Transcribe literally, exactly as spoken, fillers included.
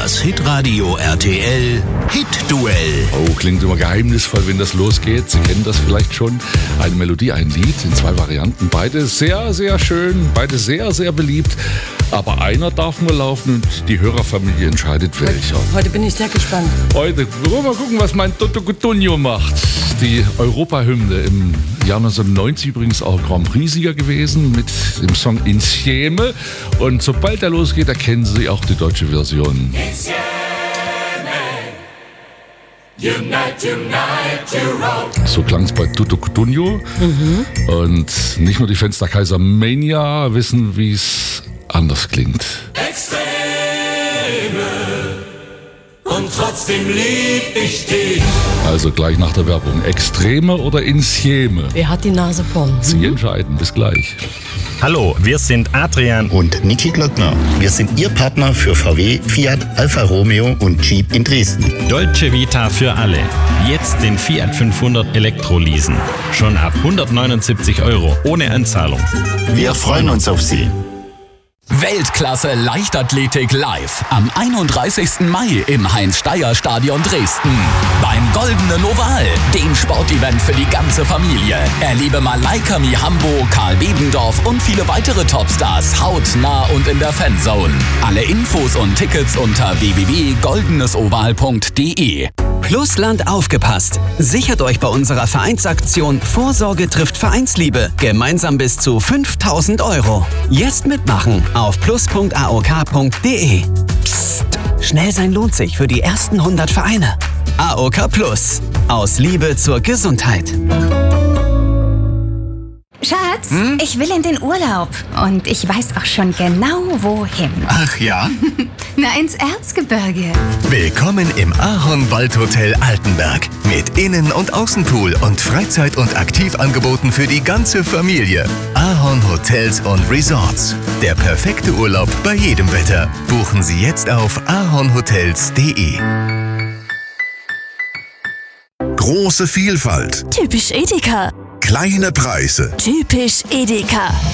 Das Hitradio R T L Hit-Duell. Oh, klingt immer geheimnisvoll, wenn das losgeht. Sie kennen das vielleicht schon. Eine Melodie, ein Lied in zwei Varianten. Beide sehr, sehr schön, beide sehr, sehr beliebt. Aber einer darf nur laufen und die Hörerfamilie entscheidet welcher. Heute bin ich sehr gespannt. Heute wollen wir mal gucken, was mein Toto Cutugno macht. Die Europahymne im Jahr neunzehnhundertneunzig übrigens auch Grand Prix-Sieger gewesen mit dem Song Insieme. Und sobald er losgeht, erkennen Sie auch die deutsche Version. Insieme, unite, unite Europe. So klang es bei Toto Cutugno. Mhm. Und nicht nur die Fans der Kaiser Mania wissen, wie es anders klingt. Extreme und trotzdem lieb ich dich. Also gleich nach der Werbung. Extreme oder Insieme? Wer hat die Nase vorn? Sie entscheiden. Bis gleich. Hallo, wir sind Adrian und Niki Glockner. Wir sind Ihr Partner für V W, Fiat, Alfa Romeo und Jeep in Dresden. Dolce Vita für alle. Jetzt den Fiat fünfhundert Elektro leasen. Schon ab hundertneunundsiebzig Euro ohne Anzahlung. Wir freuen uns auf Sie. Weltklasse Leichtathletik live am einunddreißigsten Mai im Heinz-Steyer-Stadion Dresden. Beim Goldenen Oval, dem Sportevent für die ganze Familie. Erlebe Malaika Mihambo, Karl Bebendorf und viele weitere Topstars hautnah und in der Fanzone. Alle Infos und Tickets unter w w w punkt goldenesoval punkt d e. Plusland aufgepasst! Sichert euch bei unserer Vereinsaktion Vorsorge trifft Vereinsliebe gemeinsam bis zu fünftausend Euro. Jetzt mitmachen auf plus punkt a o k punkt d e. Psst! Schnell sein lohnt sich für die ersten hundert Vereine. A O K Plus. Aus Liebe zur Gesundheit. Schatz, hm? Ich will in den Urlaub. Und ich weiß auch schon genau, wohin. Ach ja? Na, ins Erzgebirge. Willkommen im Ahorn-Waldhotel Altenberg. Mit Innen- und Außenpool und Freizeit- und Aktivangeboten für die ganze Familie. Ahorn Hotels und Resorts. Der perfekte Urlaub bei jedem Wetter. Buchen Sie jetzt auf ahornhotels punkt d e. Große Vielfalt. Typisch Edeka. Kleine Preise. Typisch Edeka.